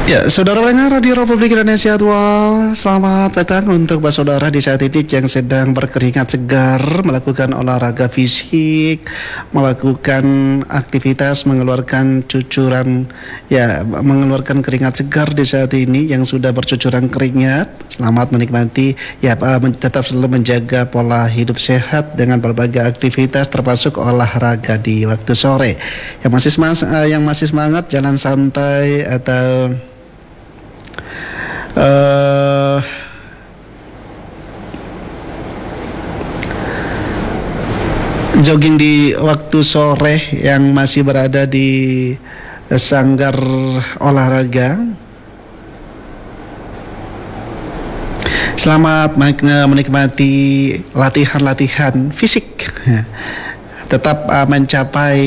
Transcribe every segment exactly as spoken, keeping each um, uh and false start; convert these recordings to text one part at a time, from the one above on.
Ya, saudara pendengar Radio Republik Indonesia Dual, selamat petang untuk Pak Saudara di saat ini yang sedang berkeringat segar, melakukan olahraga fisik, melakukan aktivitas, mengeluarkan cucuran, ya, mengeluarkan keringat segar di saat ini yang sudah bercucuran keringat. Selamat menikmati, ya, tetap selalu menjaga pola hidup sehat dengan berbagai aktivitas termasuk olahraga di waktu sore. Yang masih semangat, yang masih semangat jalan santai atau Uh, jogging di waktu sore yang masih berada di sanggar olahraga. Selamat menikmati latihan-latihan fisik. Tetap uh, mencapai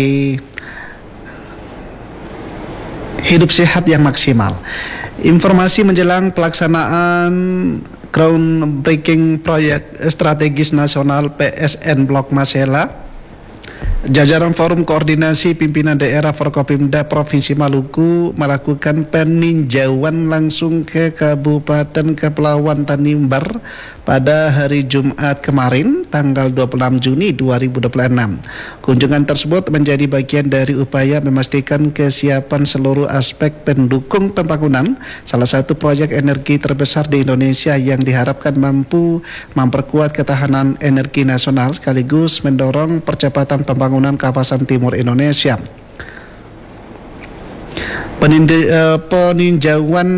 hidup sehat yang maksimal. Informasi menjelang pelaksanaan groundbreaking proyek strategis nasional P S N Blok Masela, jajaran Forum Koordinasi Pimpinan Daerah Forkopimda Provinsi Maluku melakukan peninjauan langsung ke Kabupaten Kepulauan Tanimbar pada hari Jumat kemarin, tanggal dua puluh enam Juni dua ribu dua puluh enam. Kunjungan tersebut menjadi bagian dari upaya memastikan kesiapan seluruh aspek pendukung pembangunan salah satu proyek energi terbesar di Indonesia yang diharapkan mampu memperkuat ketahanan energi nasional sekaligus mendorong percepatan pembangunan kawasan timur Indonesia. Peninde, uh, peninjauan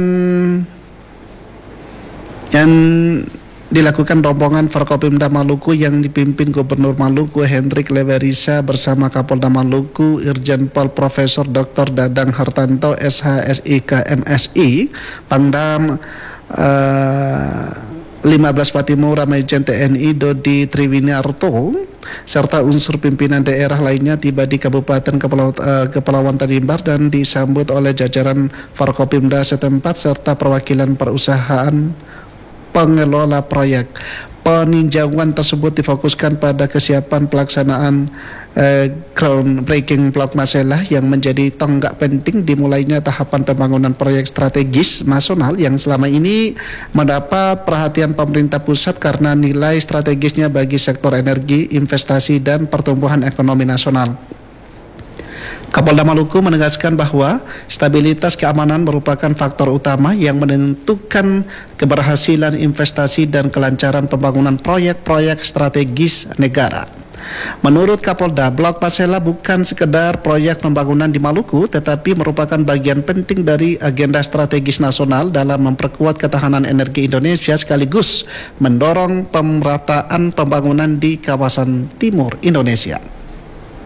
yang dilakukan rombongan Forkopimda Maluku yang dipimpin Gubernur Maluku Hendrik Lewerisa bersama Kapolda Maluku Irjen Pol Profesor Doktor Dadang Hartanto S H S I K M S I, Pangdam uh, lima belas Patimura Majen T N I Dodi Triwinarto serta unsur pimpinan daerah lainnya tiba di Kabupaten Kepulauan, uh, Kepulauan Tanimbar dan disambut oleh jajaran Forkopimda setempat serta perwakilan perusahaan pengelola proyek. Peninjauan tersebut difokuskan pada kesiapan pelaksanaan eh, groundbreaking Blok Masela yang menjadi tonggak penting dimulainya tahapan pembangunan proyek strategis nasional yang selama ini mendapat perhatian pemerintah pusat karena nilai strategisnya bagi sektor energi, investasi, dan pertumbuhan ekonomi nasional. Kapolda Maluku menegaskan bahwa stabilitas keamanan merupakan faktor utama yang menentukan keberhasilan investasi dan kelancaran pembangunan proyek-proyek strategis negara. Menurut Kapolda, Blok Masela bukan sekedar proyek pembangunan di Maluku, tetapi merupakan bagian penting dari agenda strategis nasional dalam memperkuat ketahanan energi Indonesia sekaligus mendorong pemerataan pembangunan di kawasan timur Indonesia.